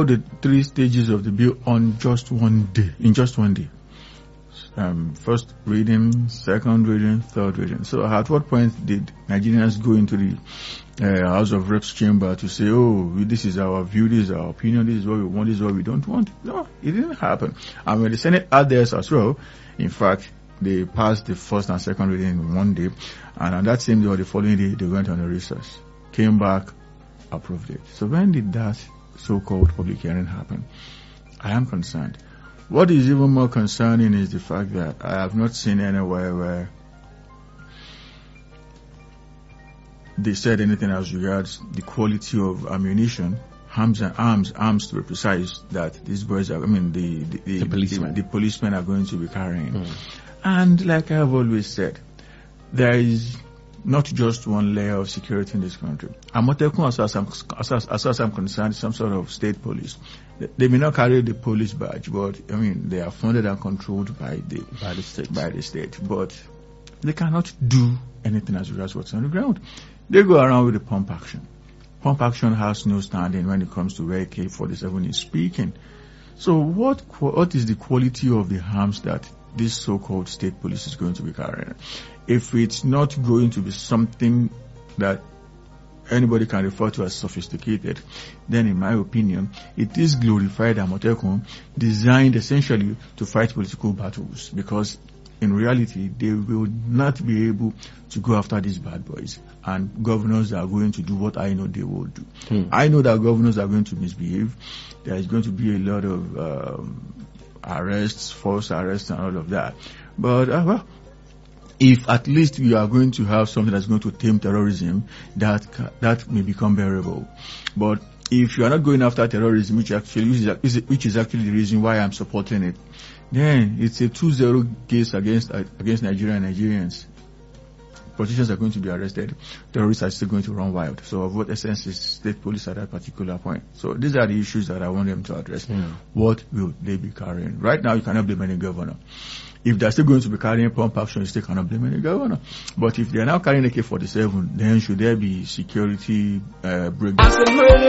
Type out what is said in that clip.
the three stages of the bill on just one day, in just one day. First reading, second reading, third reading. So at what point did Nigerians go into the House of Reps chamber to say, oh, this is our view, this is our opinion, this is what we want, this is what we don't want? No, it didn't happen. And when the Senate had theirs as well, in fact, they passed the first and second reading in one day, and on that same day or the following day, they went on a recess, came back, approved it. So when did that so-called public hearing happen? I am concerned. What is even more concerning is the fact that I have not seen anywhere where they said anything as regards the quality of ammunition, arms to be precise, that these boys are, the policemen are going to be carrying. And like I've always said, there is not just one layer of security in this country. Amotekun, as far as I'm concerned, is some sort of state police. They may not carry the police badge, but they are funded and controlled by the state. But they cannot do anything as regards what's on the ground. They go around with the pump action. Pump action has no standing when it comes to where AK-47 is speaking. So what is the quality of the arms that this so-called state police is going to be carrying? If it's not going to be something that anybody can refer to as sophisticated, then in my opinion, it is glorified Amotekun, designed essentially to fight political battles, because in reality, they will not be able to go after these bad boys. And governors are going to do what I know they will do. I know that governors are going to misbehave. There is going to be a lot of arrests, false arrests and all of that. But if at least we are going to have something that's going to tame terrorism, that may become bearable. But if you are not going after terrorism, which is actually the reason why I'm supporting it, then it's a 2-0 case against Nigeria and Nigerians. Politicians are going to be arrested. Terrorists are still going to run wild. So of what essence is state police at that particular point? So these are the issues that I want them to address. What will they be carrying? Right now, you cannot blame any governor. If they're still going to be carrying pump action, you still cannot blame any governor. But if they're now carrying AK-47, then should there be security breakdown?